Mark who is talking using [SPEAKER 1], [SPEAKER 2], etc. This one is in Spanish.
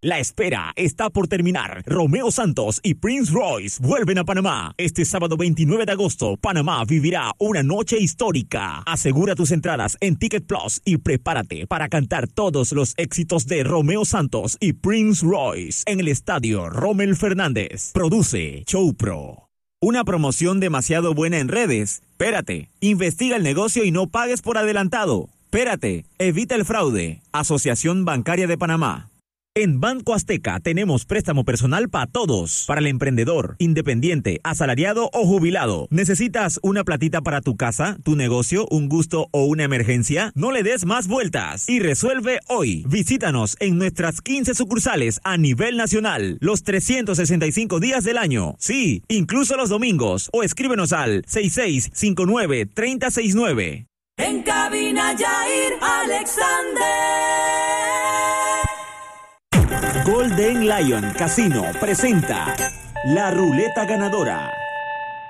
[SPEAKER 1] La espera está por terminar. Romeo Santos y Prince Royce vuelven a Panamá. Este sábado 29 de agosto, Panamá vivirá una noche histórica. Asegura tus entradas en Ticket Plus y prepárate para cantar todos los éxitos de Romeo Santos y Prince Royce en el estadio Rommel Fernández. Produce Showpro. Una promoción demasiado buena en redes. Espérate, investiga el negocio y no pagues por adelantado. Espérate, evita el fraude. Asociación Bancaria de Panamá. En Banco Azteca tenemos préstamo personal para todos. Para el emprendedor, independiente, asalariado o jubilado. ¿Necesitas una platita para tu casa, tu negocio, un gusto o una emergencia? No le des más vueltas y resuelve hoy. Visítanos en nuestras 15 sucursales a nivel nacional, los 365 días del año. Sí, incluso los domingos. O escríbenos al 6659-3069.
[SPEAKER 2] En cabina Yair Alexander.
[SPEAKER 1] Golden Lion Casino presenta La Ruleta Ganadora.